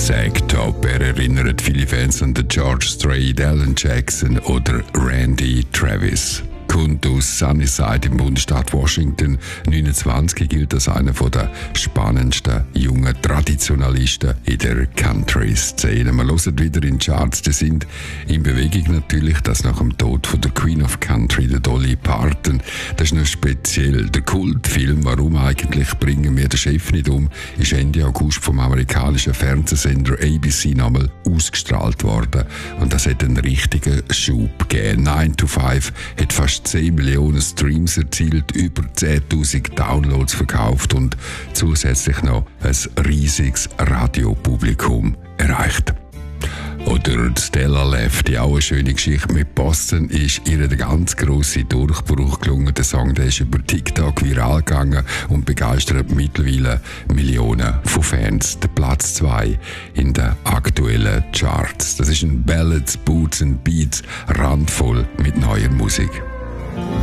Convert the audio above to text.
Zack Top, er erinnert viele Fans an den George Strait, Alan Jackson oder Randy Travis. Kommt aus Sunnyside im Bundesstaat Washington. 29 gilt als einer der spannendsten jungen Traditionalisten in der Country-Szene. Wir hören wieder in die Charts, die sind in Bewegung natürlich, das nach dem Tod von der Queen of Country, der Dolly Parton. Das ist noch speziell. Der Kultfilm «Warum eigentlich bringen wir den Chef nicht um?» ist Ende August vom amerikanischen Fernsehsender ABC nochmal ausgestrahlt worden. Und das hat einen richtigen Schub gegeben. 9 to 5 hat fast 10 Millionen Streams erzielt, über 10.000 Downloads verkauft und zusätzlich noch ein riesiges Radiopublikum erreicht. Oder Stella Lefty, auch eine schöne Geschichte. Mit Boston ist ihr der ganz grosse Durchbruch gelungen. Der Song der ist über TikTok viral gegangen und begeistert mittlerweile Millionen von Fans. Der Platz 2 in den aktuellen Charts. Das ist ein Ballads, Boots and Beats, randvoll mit neuer Musik.